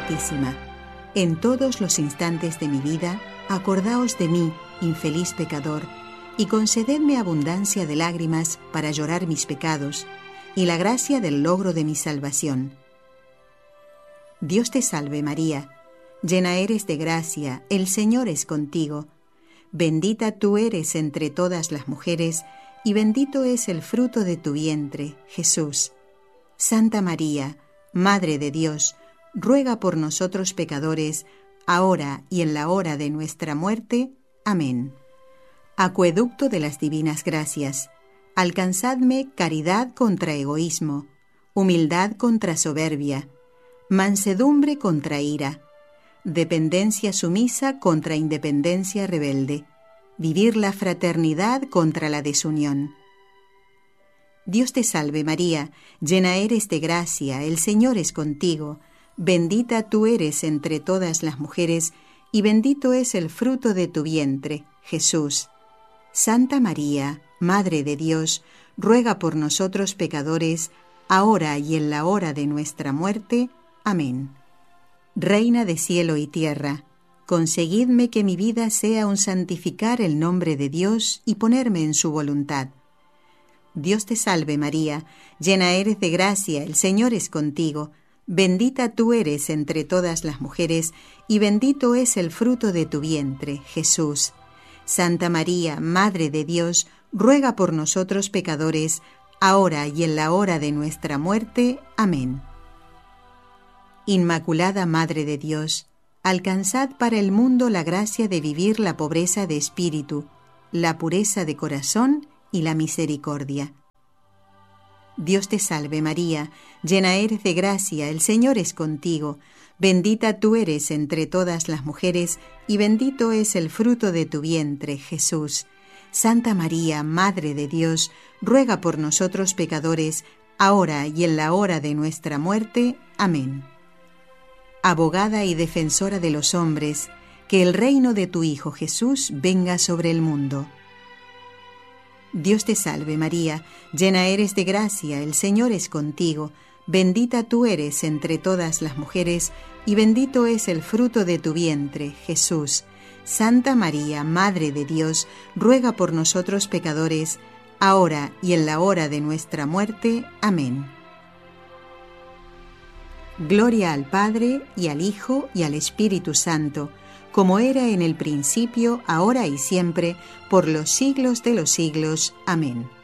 Altísima, en todos los instantes de mi vida, acordaos de mí, infeliz pecador, y concededme abundancia de lágrimas para llorar mis pecados, y la gracia del logro de mi salvación. Dios te salve María, llena eres de gracia, el Señor es contigo. Bendita tú eres entre todas las mujeres, y bendito es el fruto de tu vientre, Jesús. Santa María, Madre de Dios, ruega por nosotros pecadores, ahora y en la hora de nuestra muerte. Amén. Acueducto de las divinas gracias, alcanzadme caridad contra egoísmo, humildad contra soberbia, mansedumbre contra ira, dependencia sumisa contra independencia rebelde, vivir la fraternidad contra la desunión. Dios te salve María, llena eres de gracia, el Señor es contigo, bendita tú eres entre todas las mujeres, y bendito es el fruto de tu vientre, Jesús. Santa María, Madre de Dios, ruega por nosotros pecadores, ahora y en la hora de nuestra muerte. Amén. Reina de cielo y tierra, conseguidme que mi vida sea un santificar el nombre de Dios y ponerme en su voluntad. Dios te salve María, llena eres de gracia, el Señor es contigo, bendita tú eres entre todas las mujeres, y bendito es el fruto de tu vientre, Jesús. Santa María, Madre de Dios, ruega por nosotros pecadores, ahora y en la hora de nuestra muerte. Amén. Inmaculada Madre de Dios, alcanzad para el mundo la gracia de vivir la pobreza de espíritu, la pureza de corazón y la misericordia. Dios te salve María, llena eres de gracia, el Señor es contigo, bendita tú eres entre todas las mujeres, y bendito es el fruto de tu vientre, Jesús. Santa María, Madre de Dios, ruega por nosotros pecadores, ahora y en la hora de nuestra muerte. Amén. Abogada y defensora de los hombres, que el reino de tu Hijo Jesús venga sobre el mundo. Dios te salve María, llena eres de gracia, el Señor es contigo, bendita tú eres entre todas las mujeres, y bendito es el fruto de tu vientre, Jesús. Santa María, Madre de Dios, ruega por nosotros pecadores, ahora y en la hora de nuestra muerte. Amén. Gloria al Padre, y al Hijo, y al Espíritu Santo, como era en el principio, ahora y siempre, por los siglos de los siglos. Amén.